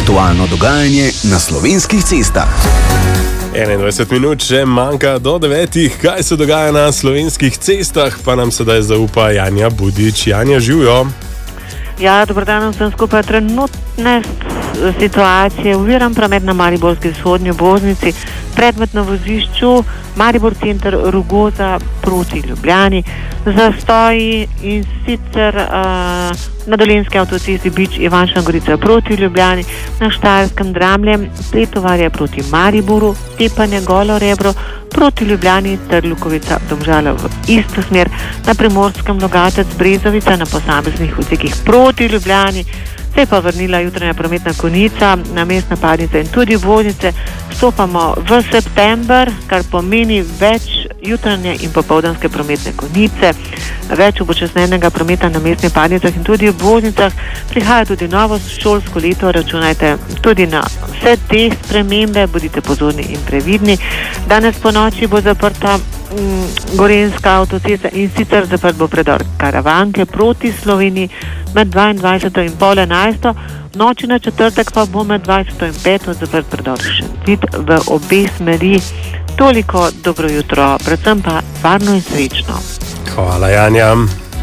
Aktualno dogajanje na slovenskih cestah. 21 minut še manjka do 9. Kaj se dogaja na slovenskih cestah, pa nam sedaj zaupa Janja Budič. Janja, živijo. Ja, dobrodan vsem skupaj. Trenutne situacije, oviran promet na Mariborski vzhodnji obvoznici, predmet na vozišču Maribor center Rogoza proti Ljubljani, zastoji in sicer na Dolenjski avtocesti Bič Ivančna Gorica proti Ljubljani, na Štajerskem Dramlje, Pletovarje proti Mariboru, Tepanje Golo Rebro proti Ljubljani ter Lukovica Domžale v isto smer, na Primorskem Logatec Brezovica na posameznih odsekih proti Ljubljani. Se je pa vrnila jutranja prometna konica na mestne padnice in tudi obvoznice. Stopamo v september, kar pomeni več jutranje in popoldanske prometne konice, več upočasnjenega prometa na mestnih padnicah in tudi obvoznicah. Prihaja tudi novo šolsko leto, računajte tudi na vse te spremembe, bodite pozorni in previdni. Danes po noči bo zaprta Gorenjska avtocesta in sicer zaprt bo predor Karavanke proti Sloveniji med 22 in pol 11. Noči na četrtek pa bo med 20 in 5 zaprt predor Šentvid v obe smeri. Toliko dobro jutro, predvsem pa varno in srečno. Hvala, Janja.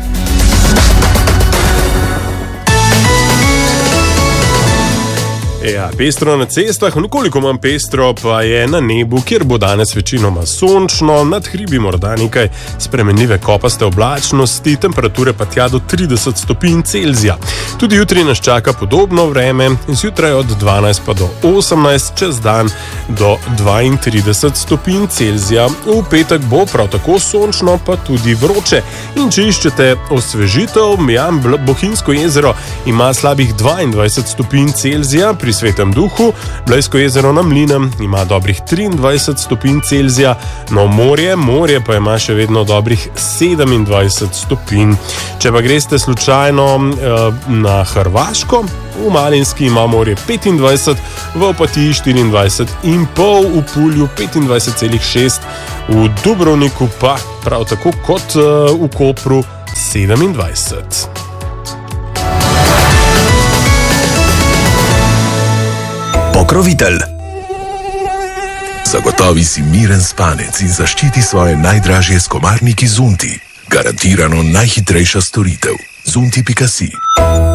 Ja, pestro na cestah, nekoliko manj pestro pa je na nebu, kjer bo danes večinoma sončno, nad hribi morda nekaj spremenljive kopaste oblačnosti, temperature pa tja do 30 stopinj Celzija. Tudi jutri nas čaka podobno vreme, zjutraj od 12 pa do 18, čez dan do 32 stopinj Celzija. V petek bo prav tako sončno, pa tudi vroče. In če iščete osvežitev, Bohinjsko jezero ima slabih 22 stopinj Celzija, pri Svetem Duhu, Blejsko jezero na Mlinem ima dobrih 23 stopinj Celzija, no morje pa ima še vedno dobrih 27 stopinj. Če pa greste slučajno na Hrvaško, v Malinski ima morje 25, v Opatiji 24,5, v Pulju 25,6, v Dubrovniku pa prav tako kot v Kopru 27. Pokrovitelj. Zagotovi si miren spanec in zaščiti svoje najdražje s komarniki Zunti. Garantirano najhitrejša storitev. Zunti.si